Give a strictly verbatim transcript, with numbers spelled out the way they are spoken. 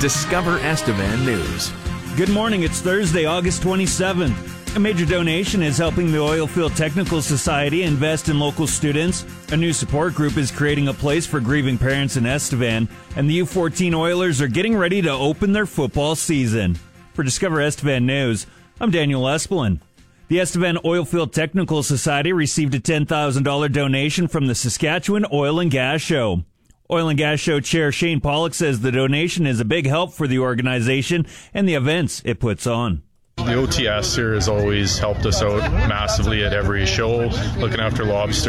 Discover Estevan News. Good morning. It's Thursday, August twenty-seventh. A major donation is helping the Oilfield Technical Society invest in local students. A new support group is creating a place for grieving parents in Estevan, and the U fourteen Oilers are getting ready to open their football season. For Discover Estevan News, I'm Daniel Espelin. The Estevan Oilfield Technical Society received a ten thousand dollars donation from the Saskatchewan Oil and Gas Show. Oil and Gas Show Chair Shane Pollock says the donation is a big help for the organization and the events it puts on. The O T S here has always helped us out massively at every show, looking after lobster